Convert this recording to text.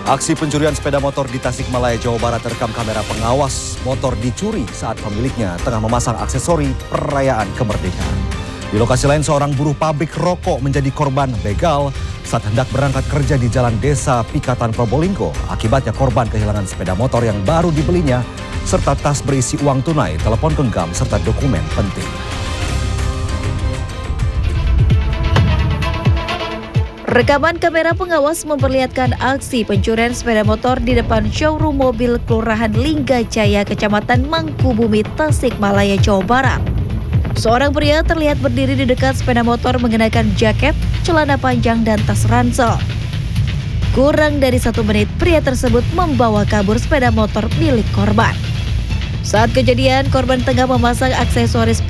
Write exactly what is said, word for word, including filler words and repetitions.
Aksi pencurian sepeda motor di Tasikmalaya, Jawa Barat terekam kamera pengawas. Motor dicuri saat pemiliknya tengah memasang aksesori perayaan kemerdekaan. Di lokasi lain, seorang buruh pabrik rokok menjadi korban begal saat hendak berangkat kerja di jalan desa Pikatan Probolinggo. Akibatnya korban kehilangan sepeda motor yang baru dibelinya, serta tas berisi uang tunai, telepon genggam, serta dokumen penting. Rekaman kamera pengawas memperlihatkan aksi pencurian sepeda motor di depan showroom mobil Kelurahan Linggajaya, Kecamatan Mangkubumi, Tasikmalaya, Jawa Barat. Seorang pria terlihat berdiri di dekat sepeda motor mengenakan jaket, celana panjang, dan tas ransel. Kurang dari satu menit, pria tersebut membawa kabur sepeda motor milik korban. Saat kejadian, korban tengah memasang aksesoris